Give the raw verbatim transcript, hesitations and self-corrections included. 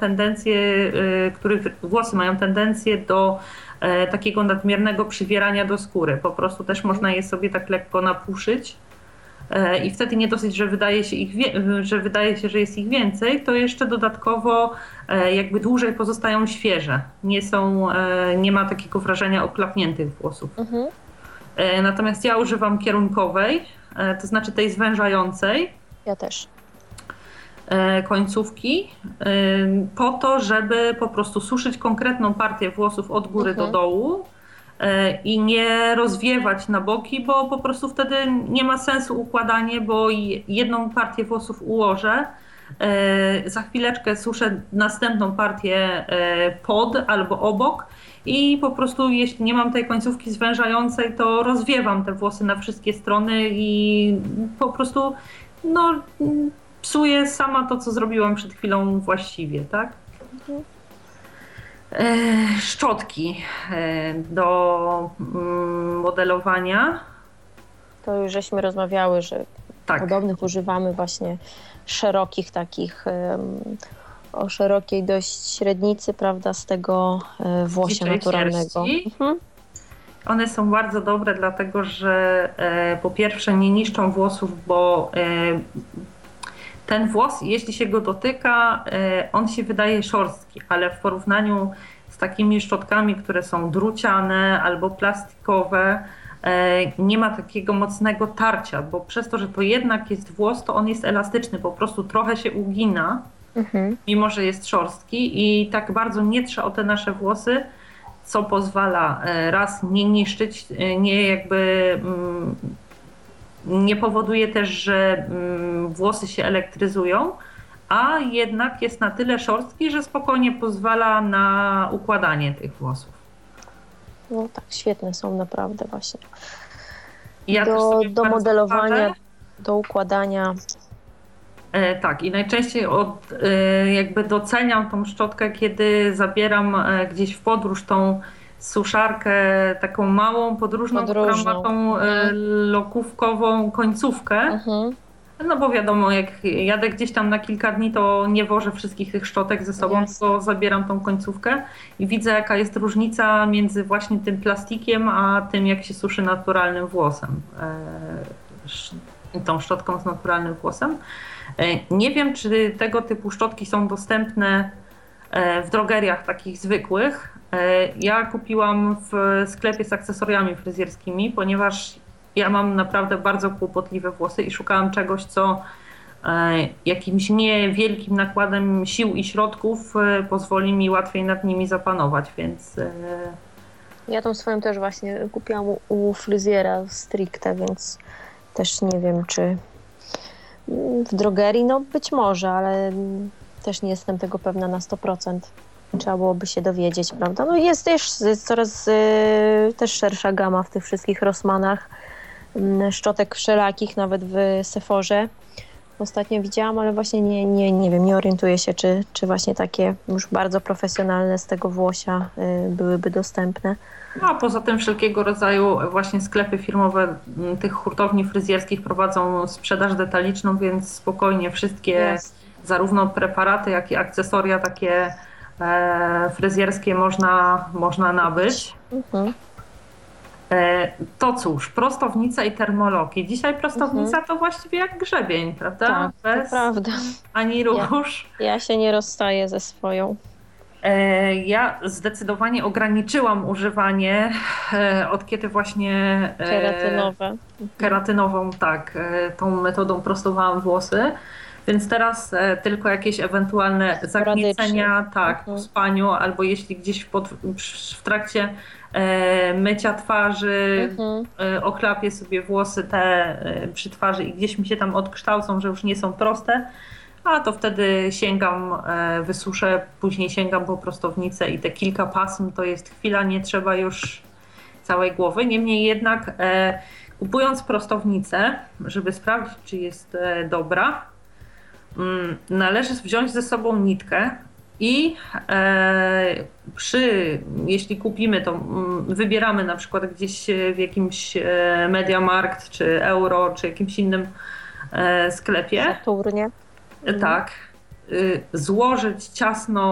tendencję, których włosy mają tendencję do takiego nadmiernego przywierania do skóry. Po prostu też można je sobie tak lekko napuszyć i wtedy nie dosyć, że wydaje się, ich, że wydaje się, że jest ich więcej, to jeszcze dodatkowo jakby dłużej pozostają świeże. Nie są, nie ma takiego wrażenia oklapniętych włosów. Mhm. Natomiast ja używam kierunkowej, to znaczy tej zwężającej. Ja też. Końcówki po to, żeby po prostu suszyć konkretną partię włosów od góry mhm. do dołu i nie rozwiewać na boki, bo po prostu wtedy nie ma sensu układanie, bo jedną partię włosów ułożę, za chwileczkę suszę następną partię pod albo obok i po prostu jeśli nie mam tej końcówki zwężającej, to rozwiewam te włosy na wszystkie strony i po prostu no, psuję sama to, co zrobiłam przed chwilą właściwie, tak? Mhm. E, szczotki e, do mm, modelowania. To już żeśmy rozmawiały, że tak. Podobnych używamy właśnie szerokich takich, um, o szerokiej dość średnicy, prawda, z tego e, włosia Dziczej naturalnego. Mhm. One są bardzo dobre, dlatego że e, po pierwsze nie niszczą włosów, bo e, ten włos, jeśli się go dotyka, on się wydaje szorstki, ale w porównaniu z takimi szczotkami, które są druciane albo plastikowe, nie ma takiego mocnego tarcia, bo przez to, że to jednak jest włos, to on jest elastyczny, po prostu trochę się ugina, mhm. mimo że jest szorstki i tak bardzo nie trze o te nasze włosy, co pozwala raz nie niszczyć, nie jakby... Nie powoduje też, że włosy się elektryzują, a jednak jest na tyle szorstki, że spokojnie pozwala na układanie tych włosów. No tak, świetne są naprawdę właśnie. Ja do do modelowania, parę. do układania. E, tak i najczęściej od, e, jakby doceniam tą szczotkę, kiedy zabieram e, gdzieś w podróż tą suszarkę taką małą, podróżną, podróżną. która ma tą mhm. lokówkową końcówkę. Mhm. No bo wiadomo, jak jadę gdzieś tam na kilka dni, to nie wożę wszystkich tych szczotek ze sobą, yes. tylko zabieram tą końcówkę i widzę, jaka jest różnica między właśnie tym plastikiem, a tym, jak się suszy naturalnym włosem. E, tą szczotką z naturalnym włosem. E, nie wiem, czy tego typu szczotki są dostępne w drogeriach takich zwykłych. Ja kupiłam w sklepie z akcesoriami fryzjerskimi, ponieważ ja mam naprawdę bardzo kłopotliwe włosy i szukałam czegoś, co jakimś niewielkim nakładem sił i środków pozwoli mi łatwiej nad nimi zapanować, więc... Ja tą swoją też właśnie kupiłam u, u fryzjera stricte, więc też nie wiem, czy w drogerii, no być może, ale też nie jestem tego pewna na sto procent. Trzeba byłoby się dowiedzieć, prawda? No jest też jest coraz y, też szersza gama w tych wszystkich Rossmanach, y, szczotek wszelakich, nawet w Sephorze. Ostatnio widziałam, ale właśnie nie, nie, nie wiem, nie orientuję się, czy, czy właśnie takie już bardzo profesjonalne z tego włosia y, byłyby dostępne. No a poza tym wszelkiego rodzaju właśnie sklepy firmowe tych hurtowni fryzjerskich prowadzą sprzedaż detaliczną, więc spokojnie wszystkie, yes. zarówno preparaty, jak i akcesoria takie e, fryzjerskie można, można nabyć. Mhm. E, to cóż, prostownica i termoloki. Dzisiaj prostownica mhm. to właściwie jak grzebień, prawda? Tak, Bez to prawda. ani róż. Ja, ja się nie rozstaję ze swoją. Ja zdecydowanie ograniczyłam używanie od kiedy właśnie keratynowe. keratynową, tak, tą metodą prostowałam włosy, więc teraz tylko jakieś ewentualne zagniecenia, tak, mhm. po spaniu, albo jeśli gdzieś pod, w trakcie mycia twarzy mhm. ochlapię sobie włosy te przy twarzy i gdzieś mi się tam odkształcą, że już nie są proste, a to wtedy sięgam, wysuszę, później sięgam po prostownicę i te kilka pasm to jest chwila, nie trzeba już całej głowy. Niemniej jednak e, kupując prostownicę, żeby sprawdzić, czy jest e, dobra, m, należy wziąć ze sobą nitkę i e, przy, jeśli kupimy to, m, wybieramy na przykład gdzieś w jakimś e, MediaMarkt, czy Euro, czy jakimś innym e, sklepie. Saturnie. Tak, złożyć ciasno